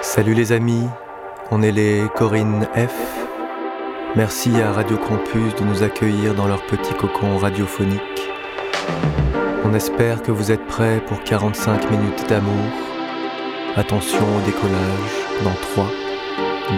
Salut les amis, on est les Corinne F. Merci à Radio Campus de nous accueillir dans leur petit cocon radiophonique. On espère que vous êtes prêts pour 45 minutes d'amour. Attention au décollage dans 3,